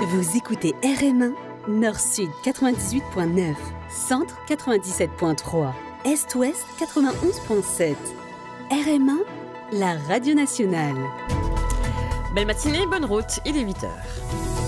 Vous écoutez RM1, Nord-Sud 98.9, Centre 97.3, Est-Ouest 91.7. RM1, la radio nationale. Belle matinée, bonne route, il est 8h.